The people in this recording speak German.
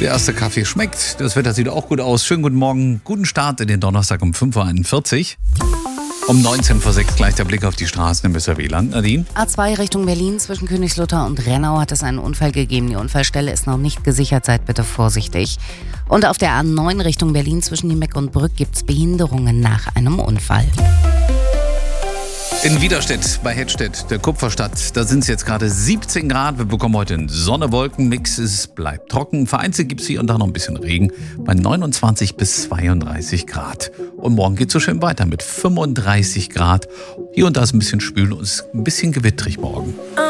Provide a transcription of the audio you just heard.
Der erste Kaffee schmeckt, das Wetter sieht auch gut aus. Schönen guten Morgen, guten Start in den Donnerstag um 5.41 Uhr. Um 19 vor 6 gleich der Blick auf die Straßen im Weserwieland. Nadine? A2 Richtung Berlin zwischen Königslutter und Rennau hat es einen Unfall gegeben. Die Unfallstelle ist noch nicht gesichert, seid bitte vorsichtig. Und auf der A9 Richtung Berlin zwischen Niemeck und Brück gibt es Behinderungen nach einem Unfall. In Widerstedt bei Hettstedt, der Kupferstadt, da sind es jetzt gerade 17 Grad. Wir bekommen heute einen Sonne-Wolken-Mix. Es bleibt trocken. Vereinzelt gibt es hier und da noch ein bisschen Regen bei 29 bis 32 Grad. Und morgen geht es so schön weiter mit 35 Grad. Hier und da ist ein bisschen schwül und es ist ein bisschen gewittrig morgen.